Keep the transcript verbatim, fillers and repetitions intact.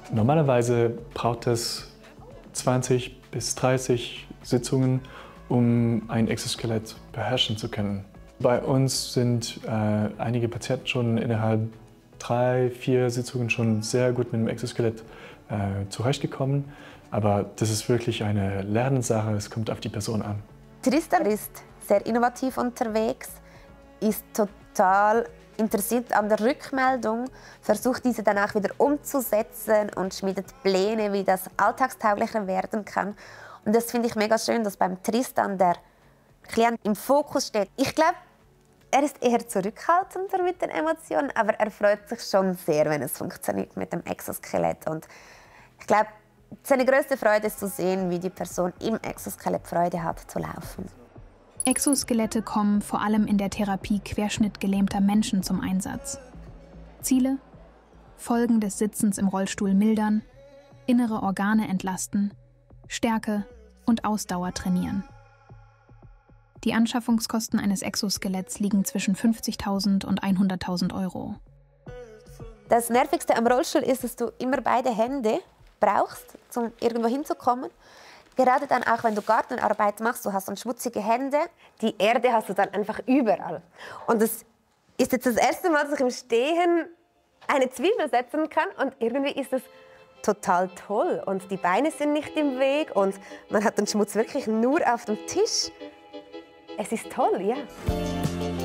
Normalerweise braucht es zwanzig bis dreißig Sitzungen, um ein Exoskelett beherrschen zu können. Bei uns sind äh, einige Patienten schon innerhalb drei, vier Sitzungen schon sehr gut mit dem Exoskelett äh, zurechtgekommen. Aber das ist wirklich eine Lernsache, es kommt auf die Person an. Tristan ist sehr innovativ unterwegs, ist total interessiert an der Rückmeldung, versucht diese dann auch wieder umzusetzen und schmiedet Pläne, wie das alltagstauglicher werden kann. Und das finde ich mega schön, dass beim Tristan der Klient im Fokus steht. Ich glaube, er ist eher zurückhaltender mit den Emotionen, aber er freut sich schon sehr, wenn es funktioniert mit dem Exoskelett. Und ich glaube, seine größte Freude ist zu sehen, wie die Person im Exoskelett Freude hat zu laufen. Exoskelette kommen vor allem in der Therapie querschnittgelähmter Menschen zum Einsatz. Ziele: Folgen des Sitzens im Rollstuhl mildern, innere Organe entlasten, Stärke und Ausdauer trainieren. Die Anschaffungskosten eines Exoskeletts liegen zwischen fünfzigtausend und hunderttausend Euro. Das Nervigste am Rollstuhl ist, dass du immer beide Hände brauchst, um irgendwo hinzukommen. Gerade dann auch, wenn du Gartenarbeit machst, du hast dann schmutzige Hände. Die Erde hast du dann einfach überall. Und das ist jetzt das erste Mal, dass ich im Stehen eine Zwiebel setzen kann. Und irgendwie ist es total toll. Und die Beine sind nicht im Weg und man hat den Schmutz wirklich nur auf dem Tisch. Es ist toll, ja.